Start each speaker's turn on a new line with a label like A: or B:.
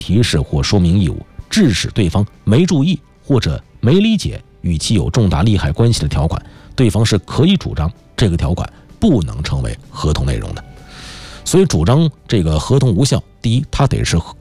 A: 提示或说明义务，致使对方没注意或者没理解与其有重大利害关系的条款，对方是可以主张这个条款不能成为合同内容的。所以主张这个合同无效，第一，它得是